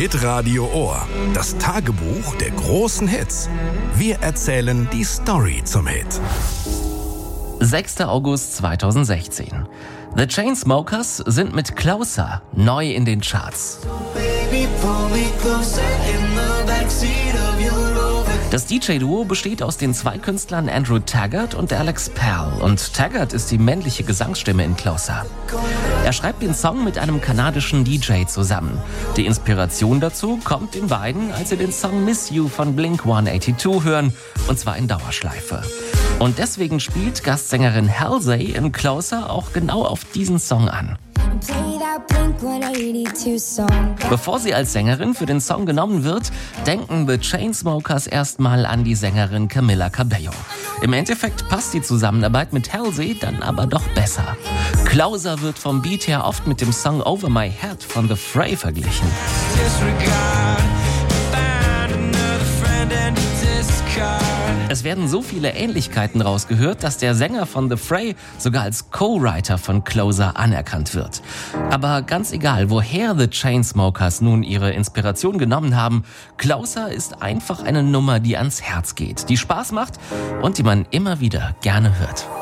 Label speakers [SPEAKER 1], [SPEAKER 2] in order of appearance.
[SPEAKER 1] Hitradio Ohr. Das Tagebuch der großen Hits. Wir erzählen die Story zum Hit.
[SPEAKER 2] 6. August 2016. The Chainsmokers sind mit Closer neu in den Charts. Das DJ-Duo besteht aus den zwei Künstlern Andrew Taggart und Alex Pearl. Und Taggart ist die männliche Gesangsstimme in Closer. Er schreibt den Song mit einem kanadischen DJ zusammen. Die Inspiration dazu kommt den beiden, als sie den Song Miss You von Blink-182 hören, und zwar in Dauerschleife. Und deswegen spielt Gastsängerin Halsey in Closer auch genau auf diesen Song an. Bevor sie als Sängerin für den Song genommen wird, denken The Chainsmokers erstmal an die Sängerin Camila Cabello. Im Endeffekt passt die Zusammenarbeit mit Halsey dann aber doch besser. Closer wird vom Beat her oft mit dem Song Over My Head von The Fray verglichen. Es werden so viele Ähnlichkeiten rausgehört, dass der Sänger von The Fray sogar als Co-Writer von Closer anerkannt wird. Aber ganz egal, woher The Chainsmokers nun ihre Inspiration genommen haben, Closer ist einfach eine Nummer, die ans Herz geht, die Spaß macht und die man immer wieder gerne hört.